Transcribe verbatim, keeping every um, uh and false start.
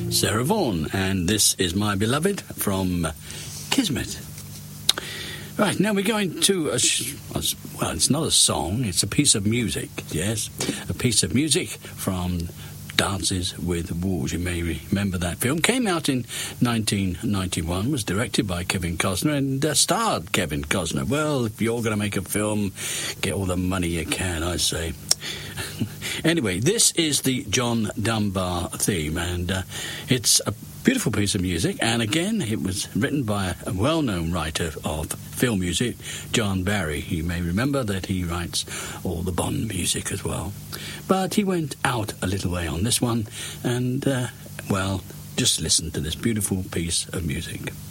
Sarah Vaughan, and This Is My Beloved from Kismet. Right, now we're going to, a sh- well, it's not a song, it's a piece of music, yes, a piece of music from Dances with Wolves. You may remember that film. Came out in nineteen ninety-one, was directed by Kevin Costner and uh, starred Kevin Costner. Well, if you're going to make a film, get all the money you can, I say. Anyway, this is the John Dunbar theme, and uh, it's a beautiful piece of music, and again, it was written by a well-known writer of film music, John Barry. You may remember that he writes all the Bond music as well. But he went out a little way on this one, and, uh, well, just listen to this beautiful piece of music.